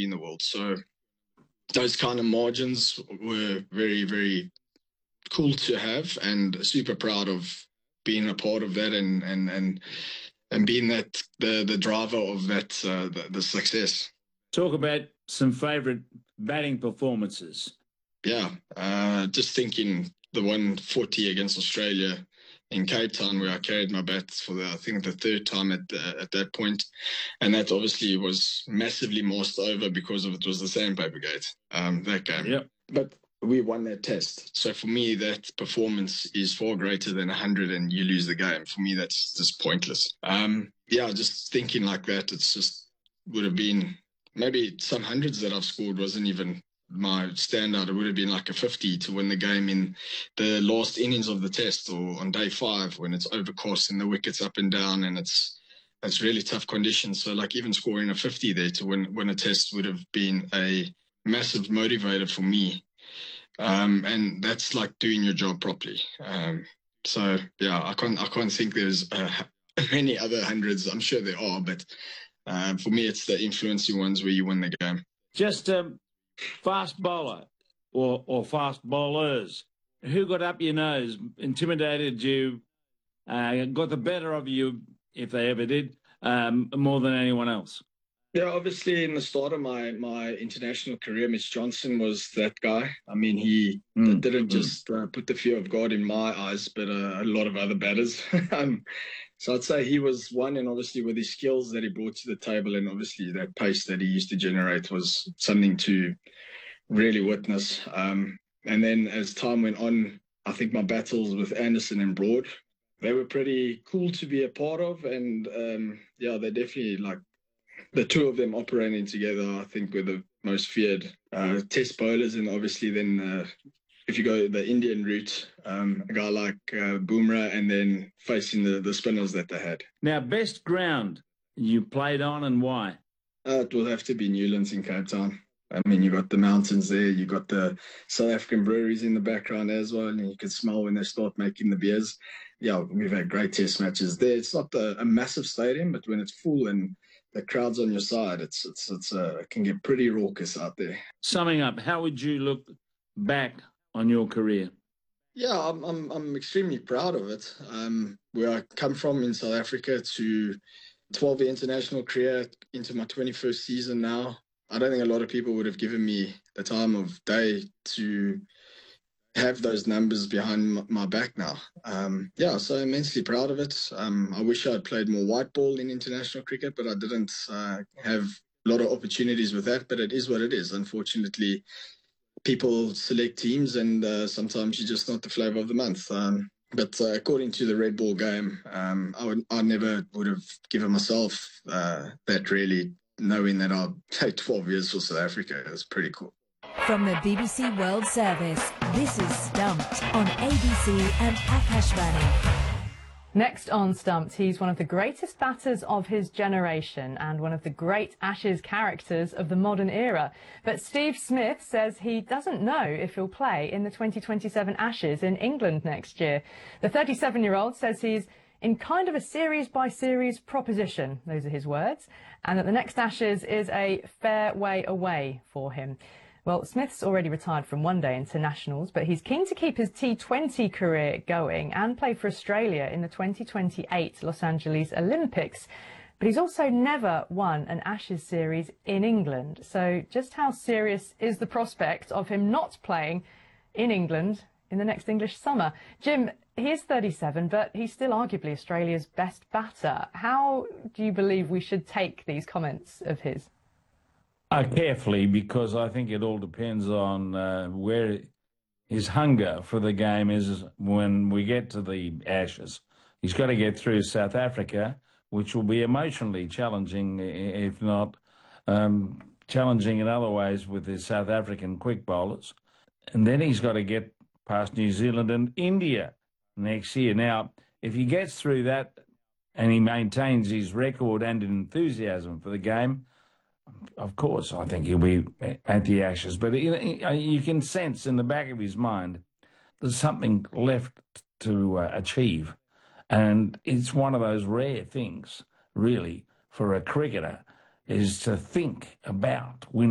in the world. So those kind of margins were very, very cool to have, and super proud of being a part of that and being that the driver of that the success. Talk about some favourite batting performances. Yeah, just thinking the 140 against Australia in Cape Town, where I carried my bat for I think the third time at that point, and that obviously was massively mossed over because of it was the Sandpaper Gate, that game. Yep. But we won that test. So for me, that performance is far greater than 100 and you lose the game. For me, that's just pointless. Just thinking like that, it's just would have been maybe some hundreds that I've scored wasn't even my standout. It would have been like a 50 to win the game in the last innings of the test, or on day 5 when it's overcast and the wicket's up and down and it's really tough conditions. So like even scoring a 50 there to win a test would have been a massive motivator for me. And that's like doing your job properly. So yeah, I can't think there's many other hundreds. I'm sure there are, but for me, it's the influencing ones where you win the game. Just fast bowler or fast bowlers. Who got up your nose, intimidated you, got the better of you, if they ever did, more than anyone else? Yeah, obviously in the start of my international career, Mitch Johnson was that guy. I mean, he didn't just put the fear of God in my eyes, but a lot of other batters. So I'd say he was one, and obviously with his skills that he brought to the table, and obviously that pace that he used to generate was something to really witness. And then as time went on, I think my battles with Anderson and Broad, they were pretty cool to be a part of. And they definitely, like, the two of them operating together, I think, were the most feared test bowlers. And obviously then if you go the Indian route, a guy like Bumrah, and then facing the spinners that they had. Now, best ground you played on and why? It will have to be Newlands in Cape Town. I mean, you got the mountains there, you got the South African breweries in the background as well, and you can smell when they start making the beers. Yeah, we've had great test matches there. It's not a massive stadium, but when it's full and the crowd's on your side, it can get pretty raucous out there. Summing up, how would you look back on your career? Yeah, I'm extremely proud of it. Where I come from in South Africa to 12-year international career into my 21st season now. I don't think a lot of people would have given me the time of day to have those numbers behind my back now. So immensely proud of it. I wish I'd played more white ball in international cricket, but I didn't have a lot of opportunities with that. But it is what it is. Unfortunately, people select teams, and sometimes you're just not the flavour of the month. But according to the red ball game, I never would have given myself that, really, knowing that I'll take 12 years for South Africa. It's pretty cool. From the BBC World Service, this is Stumped on ABC and Akashvani. Next on Stumped, he's one of the greatest batters of his generation and one of the great Ashes characters of the modern era. But Steve Smith says he doesn't know if he'll play in the 2027 Ashes in England next year. The 37-year-old says he's in kind of a series-by-series proposition, those are his words, and that the next Ashes is a fair way away for him. Well, Smith's already retired from one-day internationals, but he's keen to keep his T20 career going and play for Australia in the 2028 Los Angeles Olympics. But he's also never won an Ashes series in England. So just how serious is the prospect of him not playing in England in the next English summer? Jim, he is 37, but he's still arguably Australia's best batter. How do you believe we should take these comments of his? Carefully, because I think it all depends on where his hunger for the game is when we get to the Ashes. He's got to get through South Africa, which will be emotionally challenging, if not challenging in other ways with his South African quick bowlers. And then he's got to get past New Zealand and India next year. Now, if he gets through that and he maintains his record and enthusiasm for the game, of course, I think he'll be at the Ashes. But you can sense in the back of his mind there's something left to achieve. And it's one of those rare things, really, for a cricketer, is to think about winning.